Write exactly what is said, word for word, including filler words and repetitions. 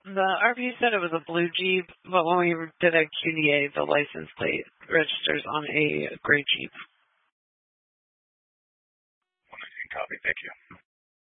The R P said it was a blue Jeep, but when we did a Q D A, the license plate registers on a gray Jeep. One nineteen copy, thank you.